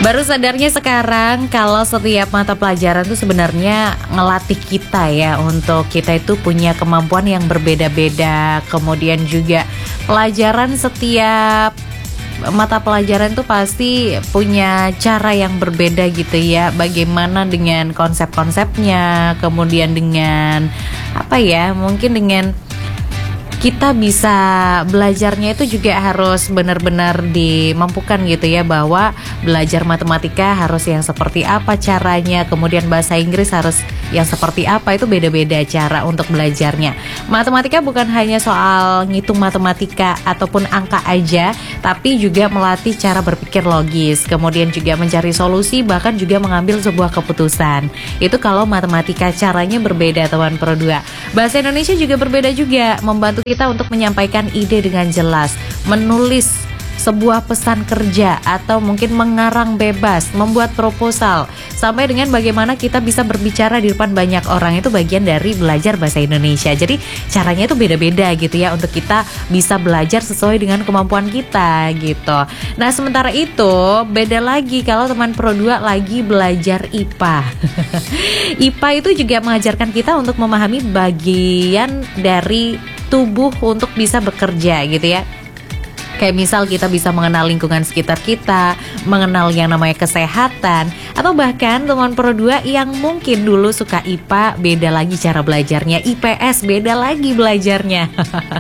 Baru sadarnya sekarang kalau setiap mata pelajaran itu sebenarnya ngelatih kita ya, untuk kita itu punya kemampuan yang berbeda-beda. Kemudian juga pelajaran, setiap mata pelajaran itu pasti punya cara yang berbeda gitu ya. Bagaimana dengan konsep-konsepnya, kemudian dengan apa ya, mungkin dengan kita bisa belajarnya itu juga harus benar-benar dimampukan gitu ya, bahwa belajar matematika harus yang seperti apa caranya, kemudian bahasa Inggris harus yang seperti apa, itu beda-beda cara untuk belajarnya. Matematika bukan hanya soal ngitung matematika ataupun angka aja, tapi juga melatih cara berpikir logis, kemudian juga mencari solusi, bahkan juga mengambil sebuah keputusan. Itu kalau matematika caranya berbeda, teman Pro 2. Bahasa Indonesia juga berbeda juga, membantu kita untuk menyampaikan ide dengan jelas, menulis sebuah pesan kerja, atau mungkin mengarang bebas, membuat proposal, sampai dengan bagaimana kita bisa berbicara di depan banyak orang. Itu bagian dari belajar bahasa Indonesia. Jadi caranya itu beda-beda gitu ya, untuk kita bisa belajar sesuai dengan kemampuan kita gitu. Nah, sementara itu beda lagi kalau teman Pro 2 lagi belajar IPA. IPA itu juga mengajarkan kita untuk memahami bagian dari tubuh untuk bisa bekerja gitu ya. Kayak misal kita bisa mengenal lingkungan sekitar kita, mengenal yang namanya kesehatan, atau bahkan teman Pro 2 yang mungkin dulu suka IPA, beda lagi cara belajarnya. IPS beda lagi belajarnya.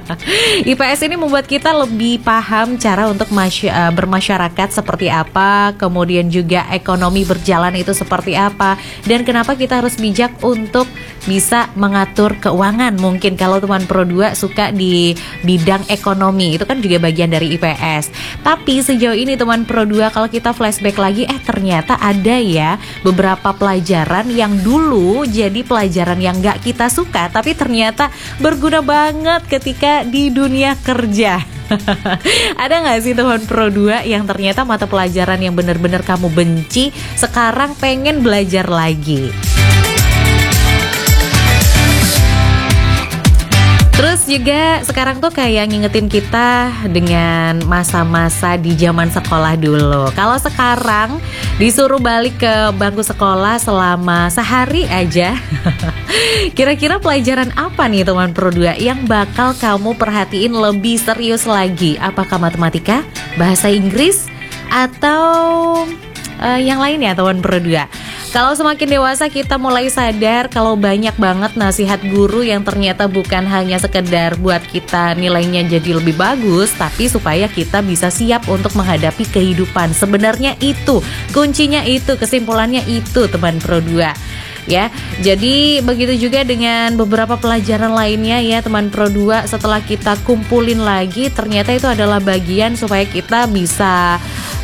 IPS ini membuat kita lebih paham cara untuk bermasyarakat seperti apa, kemudian juga ekonomi berjalan itu seperti apa, dan kenapa kita harus bijak untuk bisa mengatur keuangan. Mungkin kalau teman Pro 2 suka di bidang ekonomi, itu kan juga bagian dari IPS. Tapi sejauh ini teman Pro 2, kalau kita flashback lagi, ternyata ada ya beberapa pelajaran yang dulu jadi pelajaran yang gak kita suka, tapi ternyata berguna banget ketika di dunia kerja. Ada gak sih teman Pro 2 yang ternyata mata pelajaran yang benar-benar kamu benci, sekarang pengen belajar lagi? Terus juga sekarang tuh kayak ngingetin kita dengan masa-masa di zaman sekolah dulu. Kalau sekarang disuruh balik ke bangku sekolah selama sehari aja, kira-kira pelajaran apa nih teman Pro 2 yang bakal kamu perhatiin lebih serius lagi? Apakah matematika, bahasa Inggris, atau yang lainnya teman Pro 2? Kalau semakin dewasa kita mulai sadar kalau banyak banget nasihat guru yang ternyata bukan hanya sekedar buat kita nilainya jadi lebih bagus, tapi supaya kita bisa siap untuk menghadapi kehidupan. Sebenarnya itu kuncinya, itu kesimpulannya itu teman Pro 2 ya. Jadi begitu juga dengan beberapa pelajaran lainnya ya teman Pro 2. Setelah kita kumpulin lagi, ternyata itu adalah bagian supaya kita bisa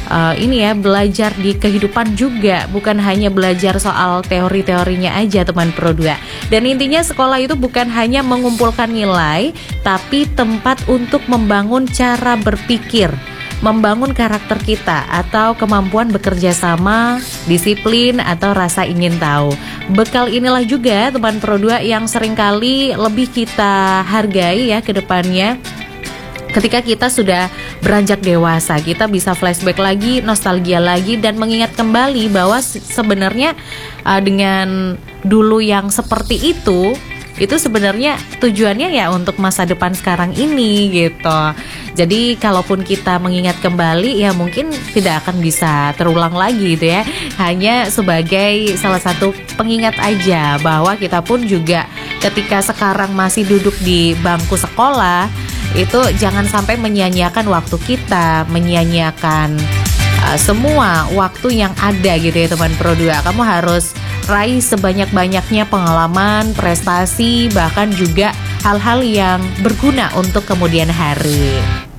belajar di kehidupan juga, bukan hanya belajar soal teori-teorinya aja teman Pro 2. Dan intinya sekolah itu bukan hanya mengumpulkan nilai, tapi tempat untuk membangun cara berpikir, membangun karakter kita, atau kemampuan bekerja sama, disiplin, atau rasa ingin tahu. Bekal inilah juga teman Pro 2 yang seringkali lebih kita hargai ya ke depannya. Ketika kita sudah beranjak dewasa, kita bisa flashback lagi, nostalgia lagi, dan mengingat kembali bahwa sebenarnya dengan dulu yang seperti itu sebenarnya tujuannya ya untuk masa depan sekarang ini gitu. Jadi kalaupun kita mengingat kembali, ya mungkin tidak akan bisa terulang lagi gitu ya. Hanya sebagai salah satu pengingat aja bahwa kita pun juga ketika sekarang masih duduk di bangku sekolah, itu jangan sampai menyia-nyiakan waktu kita, menyia-nyiakan semua waktu yang ada gitu ya teman Pro 2. Kamu harus raih sebanyak-banyaknya pengalaman, prestasi, bahkan juga hal-hal yang berguna untuk kemudian hari.